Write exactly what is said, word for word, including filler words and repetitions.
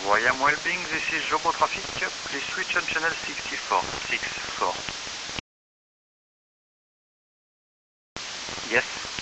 Convoy, I'm well-being, this is Jobo Traffic, please switch on channel sixty-four, six four. Yes.